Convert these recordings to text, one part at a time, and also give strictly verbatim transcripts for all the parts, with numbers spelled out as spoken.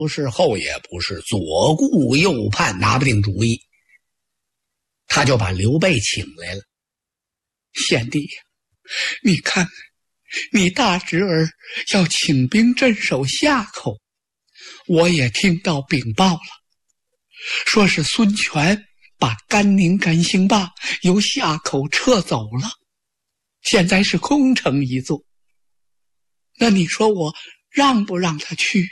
不是后也不是，左顾右盼，拿不定主意。他就把刘备请来了。贤弟呀，你看你大侄儿要请兵镇守夏口，我也听到禀报了，说是孙权把甘宁、甘兴霸由夏口撤走了，现在是空城一座。那你说我让不让他去？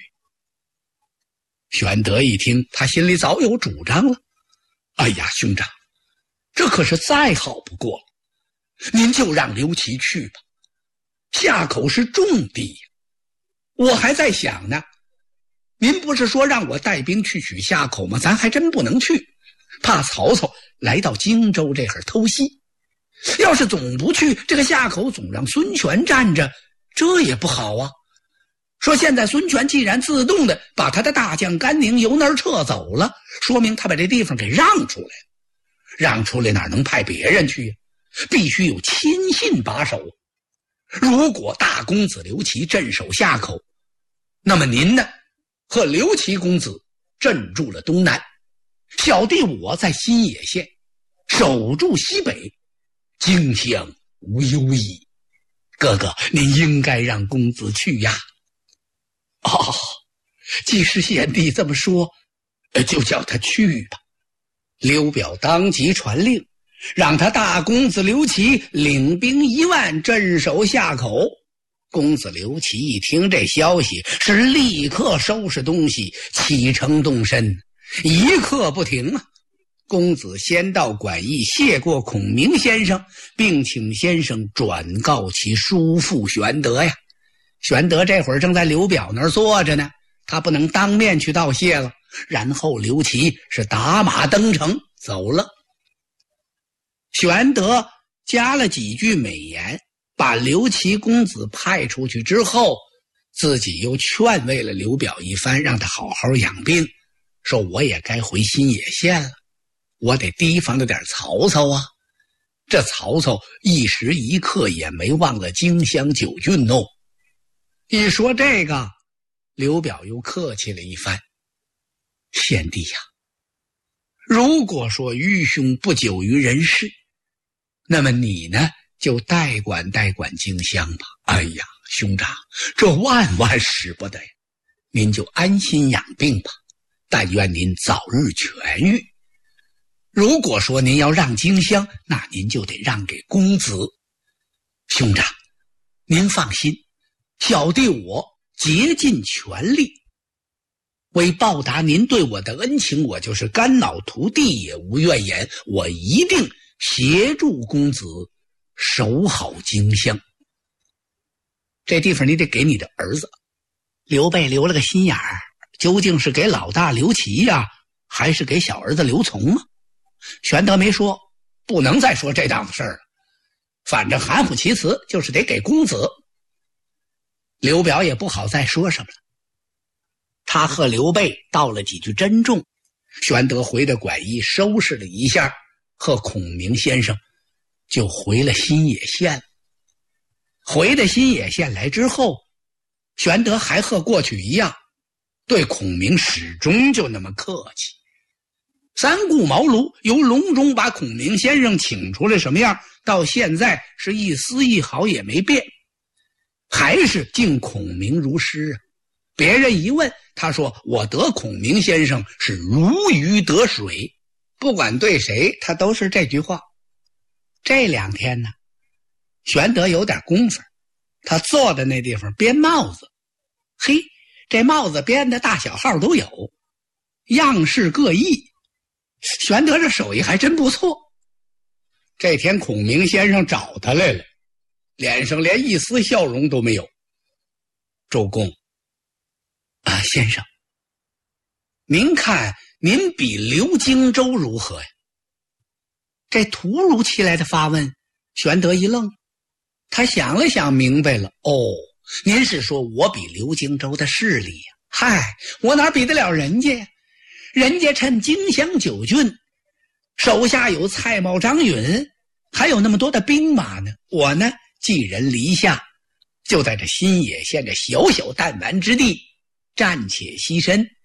玄德一听，他心里早有主张了。哎呀，兄长，这可是再好不过了，您就让刘琦去吧。夏口是重地，我还在想呢，您不是说让我带兵去取夏口吗？咱还真不能去，怕曹操来到荆州这会儿偷袭。要是总不去，这个夏口总让孙权占着，这也不好啊。说现在孙权既然自动的把他的大将甘宁由那儿撤走了，说明他把这地方给让出来了。让出来哪能派别人去呀？必须有亲信把守。如果大公子刘琦镇守夏口，那么您呢和刘琦公子镇住了东南，小弟我在新野县守住西北，荆襄无忧矣。哥哥，您应该让公子去呀。哦，既是贤弟这么说，就叫他去吧。刘表当即传令，让他大公子刘琦领兵一万镇守夏口。公子刘琦一听这消息，是立刻收拾东西启程动身，一刻不停啊。公子先到馆驿谢过孔明先生，并请先生转告其叔父玄德呀。玄德这会儿正在刘表那儿坐着呢，他不能当面去道谢了。然后刘琦是打马登城走了。玄德加了几句美言，把刘琦公子派出去之后，自己又劝慰了刘表一番，让他好好养病，说我也该回新野县了，我得提防着点曹操啊。这曹操一时一刻也没忘了荆襄九郡哦。一说这个，刘表又客气了一番。贤弟呀，如果说愚兄不久于人世，那么你呢就代管代管荆襄吧。哎呀，兄长，这万万使不得呀，您就安心养病吧，但愿您早日痊愈。如果说您要让荆襄，那您就得让给公子。兄长，您放心，小弟我竭尽全力，为报答您对我的恩情，我就是肝脑涂地也无怨言，我一定协助公子守好荆襄。这地方你得给你的儿子。刘备留了个心眼儿，究竟是给老大刘琦呀，还是给小儿子刘琮啊？玄德没说，不能再说这档子事儿了，反正含糊其辞，就是得给公子。刘表也不好再说什么了，他和刘备道了几句珍重。玄德回到馆驿收拾了一下，和孔明先生就回了新野县。回到新野县来之后，玄德还和过去一样，对孔明始终就那么客气。三顾茅庐，由隆中把孔明先生请出来什么样，到现在是一丝一毫也没变，还是敬孔明如师啊。别人一问，他说我得孔明先生是如鱼得水，不管对谁他都是这句话。这两天呢，玄德有点功夫，他坐在那地方编帽子。嘿，这帽子编的大小号都有，样式各异，玄德这手艺还真不错。这天孔明先生找他来了，脸上连一丝笑容都没有。周公啊，先生，您看您比刘荆州如何呀？这突如其来的发问，玄德一愣，他想了想明白了，哦，您是说我比刘荆州的势力呀？嗨，我哪比得了人家呀？人家趁荆襄九郡，手下有蔡瑁、张允，还有那么多的兵马呢。我呢，寄人篱下，就在这新野县这小小弹丸之地，暂且栖身，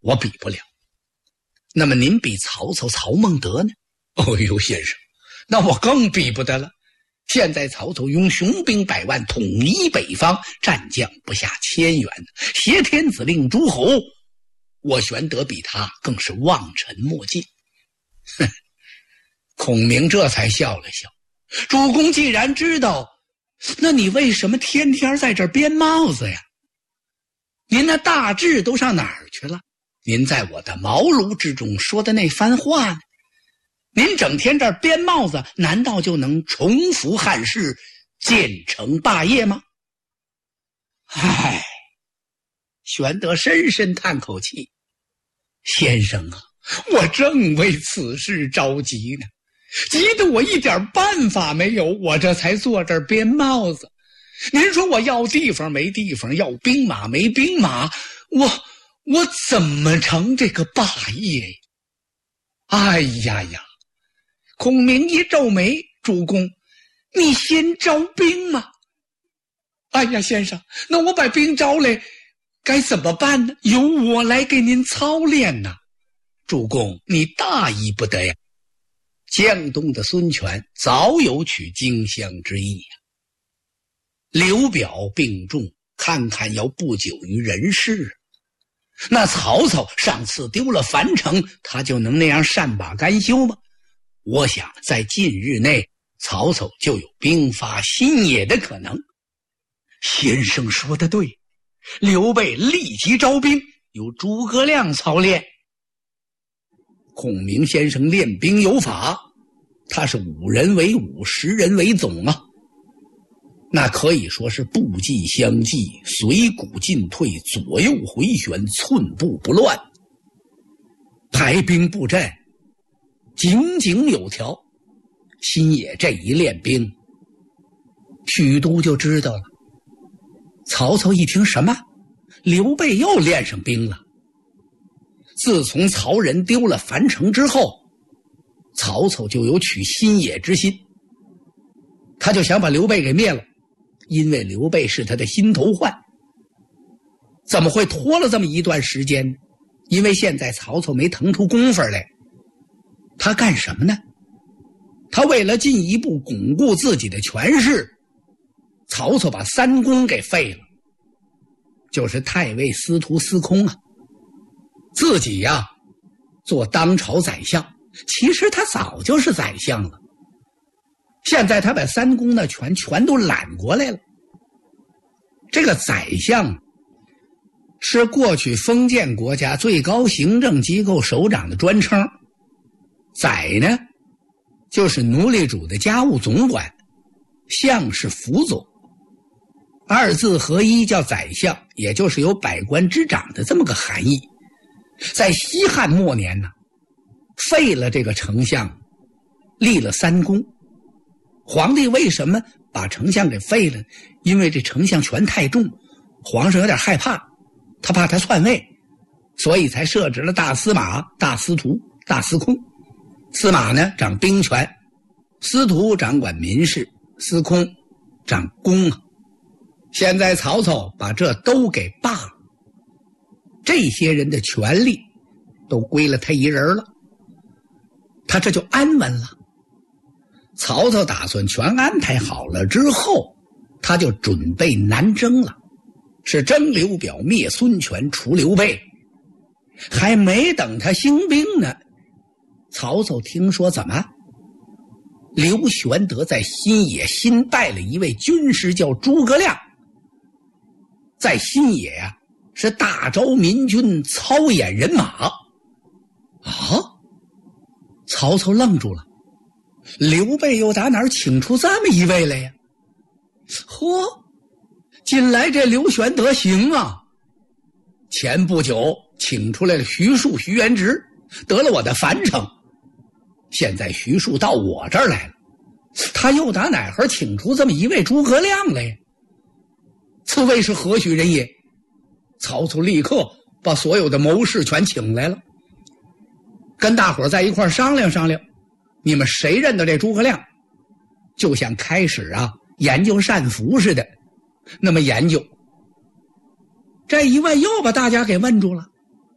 我比不了。那么您比曹操曹孟德呢？哦呦，先生，那我更比不得了。现在曹操用雄兵百万统一北方，战将不下千员，挟天子令诸侯，我玄德比他更是望尘莫近。哼！孔明这才笑了笑，主公既然知道，那你为什么天天在这儿编帽子呀？您那大志都上哪儿去了？您在我的茅庐之中说的那番话呢？您整天这儿编帽子，难道就能重复汉室，建成霸业吗？唉，玄德深深叹口气，先生啊，我正为此事着急呢，急得我一点办法没有，我这才坐这儿编帽子。您说我要地方没地方，要兵马没兵马，我我怎么成这个霸业呀？哎呀呀！孔明一皱眉，主公，你先招兵吗？哎呀，先生，那我把兵招来，该怎么办呢？由我来给您操练呢。主公，你大意不得呀！江东的孙权早有取荆襄之意呀。刘表病重，看看要不久于人世。那曹操上次丢了樊城，他就能那样善罢甘休吗？我想在近日内，曹操就有兵发新野的可能。先生说得对，刘备立即招兵，由诸葛亮操练。孔明先生练兵有法，他是五人为伍，十人为总啊，那可以说是步迹相继，随鼓进退，左右回旋，寸步不乱，排兵布阵井井有条。新野这一练兵，许都就知道了。曹操一听，什么？刘备又练上兵了。自从曹仁丢了樊城之后，曹操就有取新野之心，他就想把刘备给灭了，因为刘备是他的心头患。怎么会拖了这么一段时间呢？因为现在曹操没腾出功夫来。他干什么呢？他为了进一步巩固自己的权势，曹操把三公给废了，就是太尉司徒司空啊。自己呀、啊、做当朝宰相，其实他早就是宰相了，现在他把三公的权全都揽过来了。这个宰相是过去封建国家最高行政机构首长的专称，宰呢就是奴隶主的家务总管，相是辅佐，二字合一叫宰相，也就是有百官之长的这么个含义。在西汉末年呢，废了这个丞相，立了三公。皇帝为什么把丞相给废了？因为这丞相权太重，皇上有点害怕，他怕他篡位，所以才设置了大司马、大司徒、大司空。司马呢掌兵权，司徒掌管民事，司空掌公啊。现在曹操把这都给罢了，这些人的权力都归了他一人了，他这就安稳了。曹操打算全安排好了之后，他就准备南征了，是征刘表，灭孙权，除刘备。还没等他兴兵呢，曹操听说怎么刘玄德在新野新带了一位军师叫诸葛亮，在新野啊是大招民军，操演人马啊！曹操愣住了，刘备又打哪儿请出这么一位来呀？嚯，近来这刘玄德行啊！前不久请出来了徐庶、徐元直，得了我的樊城。现在徐庶到我这儿来了，他又打哪儿请出这么一位诸葛亮来？此位是何许人也？曹操立刻把所有的谋士全请来了，跟大伙在一块商量商量，你们谁认得这诸葛亮？就像开始啊研究战符似的，那么研究。这一问又把大家给问住了，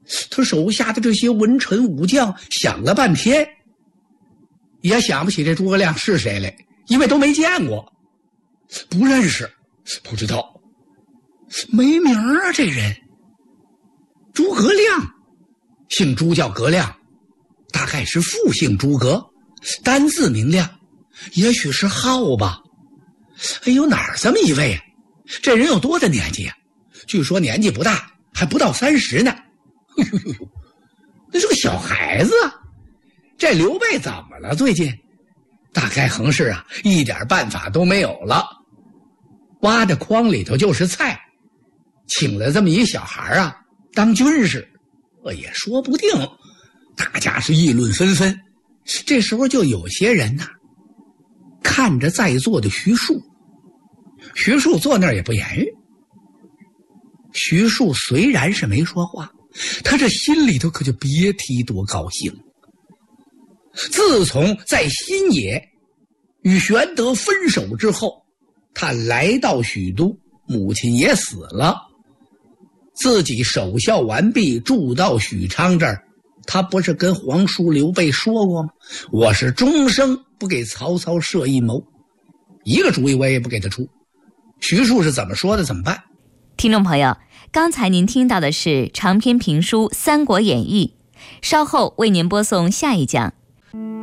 他手下的这些文臣武将想了半天，也想不起这诸葛亮是谁来，因为都没见过，不认识，不知道，没名啊这人。诸葛亮，姓朱叫葛亮，大概是复姓诸葛，单字明亮，也许是号吧。哎呦，哪儿这么一位啊？这人有多大年纪啊？据说年纪不大，还不到三十呢。哎呦呦呦，那是个小孩子啊！这刘备怎么了？最近大概横是啊，一点办法都没有了。挖的筐里头就是菜，请了这么一小孩啊当军师，呃也说不定。大家是议论纷纷。这时候就有些人呐、啊，看着在座的徐庶，徐庶坐那儿也不言语。徐庶虽然是没说话，他这心里头可就别提多高兴。自从在新野与玄德分手之后，他来到许都，母亲也死了，自己守孝完毕，住到许昌这儿。他不是跟皇叔刘备说过吗？我是终生不给曹操设一谋，一个主意我也不给他出。徐庶是怎么说的怎么办？ 听众朋友，刚才您听到的是长篇评书《三国演义》，稍后为您播送下一讲。